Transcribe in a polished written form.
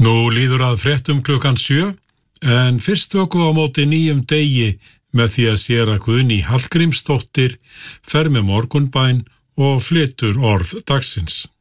Nú líður að fréttum klukkan 7, en fyrst tökum við á móti nýjum degi með því að séra Guðný Hallgrímsdóttir fer með morgunbæn og flytur orð dagsins.